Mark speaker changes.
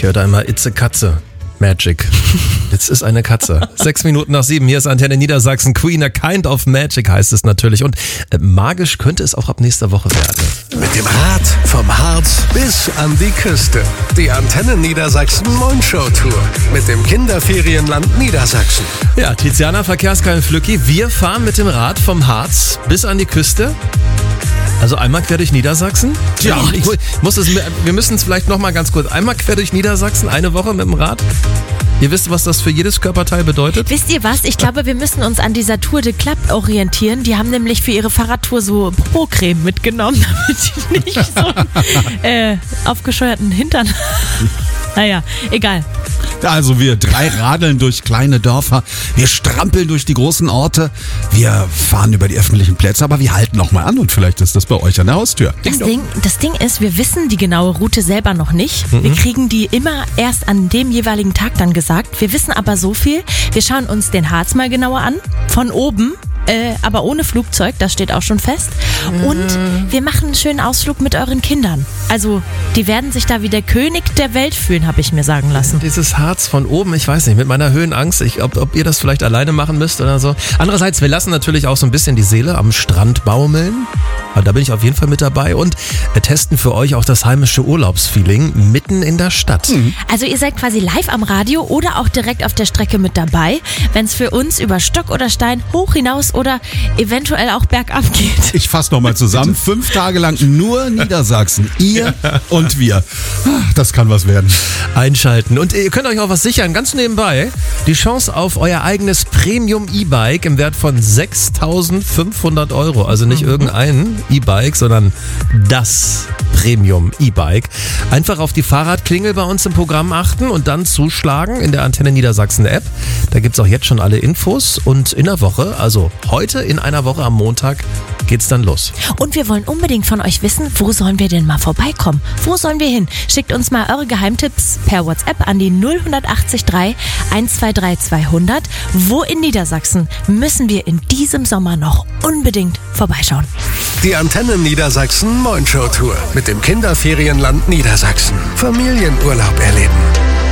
Speaker 1: Ich höre da immer It's a Katze. Magic. Jetzt ist eine Katze. 6:07, hier ist Antenne Niedersachsen. Queen, a kind of magic heißt es natürlich. Und magisch könnte es auch ab nächster Woche werden.
Speaker 2: Mit dem Rad vom Harz bis an die Küste. Die Antenne Niedersachsen Moin-Show Tour mit dem Kinderferienland Niedersachsen.
Speaker 1: Ja, Tiziana, Verkehrskeil Flücki, wir fahren mit dem Rad vom Harz bis an die Küste. Also einmal quer durch Niedersachsen? Ja. Wir müssen es vielleicht nochmal ganz kurz. Einmal quer durch Niedersachsen, eine Woche mit dem Rad? Ihr wisst, was das für jedes Körperteil bedeutet?
Speaker 3: Wisst ihr was? Ich glaube, wir müssen uns an dieser Tour de Club orientieren. Die haben nämlich für ihre Fahrradtour so Popo-Creme mitgenommen, damit sie nicht so aufgescheuerten Hintern. Naja, egal.
Speaker 4: Also wir 3 radeln durch kleine Dörfer, wir strampeln durch die großen Orte, wir fahren über die öffentlichen Plätze, aber wir halten noch mal an und vielleicht ist das bei euch an der Haustür.
Speaker 3: Das Ding ist, wir wissen die genaue Route selber noch nicht. Wir kriegen die immer erst an dem jeweiligen Tag dann gesagt. Wir wissen aber so viel, wir schauen uns den Harz mal genauer an, von oben. Aber ohne Flugzeug, das steht auch schon fest. Und wir machen einen schönen Ausflug mit euren Kindern. Also, die werden sich da wie der König der Welt fühlen, habe ich mir sagen lassen.
Speaker 1: Dieses Harz von oben, ich weiß nicht, mit meiner Höhenangst, ob ihr das vielleicht alleine machen müsst oder so. Andererseits, wir lassen natürlich auch so ein bisschen die Seele am Strand baumeln. Da bin ich auf jeden Fall mit dabei und testen für euch auch das heimische Urlaubsfeeling mitten in der Stadt.
Speaker 3: Also ihr seid quasi live am Radio oder auch direkt auf der Strecke mit dabei, wenn es für uns über Stock oder Stein hoch hinaus oder eventuell auch bergab geht.
Speaker 4: Ich fasse nochmal zusammen, 5 Tage lang nur Niedersachsen, ihr und wir. Das kann was werden.
Speaker 1: Einschalten und ihr könnt euch auch was sichern, ganz nebenbei. Die Chance auf euer eigenes Premium-E-Bike im Wert von 6.500 €. Also nicht irgendein E-Bike, sondern das Premium-E-Bike. Einfach auf die Fahrradklingel bei uns im Programm achten und dann zuschlagen in der Antenne Niedersachsen App. Da gibt es auch jetzt schon alle Infos und in der Woche, also heute in einer Woche am Montag, geht's dann los.
Speaker 3: Und wir wollen unbedingt von euch wissen, wo sollen wir denn mal vorbeikommen? Wo sollen wir hin? Schickt uns mal eure Geheimtipps per WhatsApp an die 0183 123 200. Wo in Niedersachsen müssen wir in diesem Sommer noch unbedingt vorbeischauen?
Speaker 2: Die Antenne Niedersachsen Moin-Show Tour mit dem Kinderferienland Niedersachsen. Familienurlaub erleben.